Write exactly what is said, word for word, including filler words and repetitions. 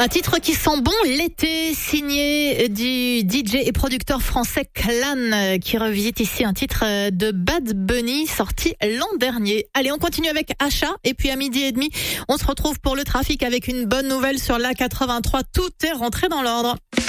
Un titre qui sent bon l'été, signé du D J et producteur français Clan, qui revisite ici un titre de Bad Bunny sorti l'an dernier. Allez, on continue avec Achat, et puis à midi et demi, on se retrouve pour le trafic avec une bonne nouvelle sur l'A quatre-vingt-trois. Tout est rentré dans l'ordre.